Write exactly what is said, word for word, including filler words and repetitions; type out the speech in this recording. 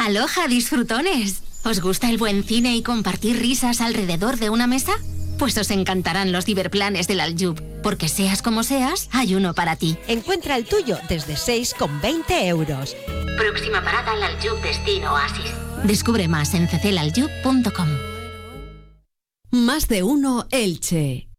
Aloha, disfrutones. ¿Os gusta el buen cine y compartir risas alrededor de una mesa? Pues os encantarán los Diverplanes del Aljub, porque seas como seas, hay uno para ti. Encuentra el tuyo desde seis con veinte euros. Próxima parada al Aljub Destino Oasis. Descubre más en cecelaljub punto com. Más de uno Elche.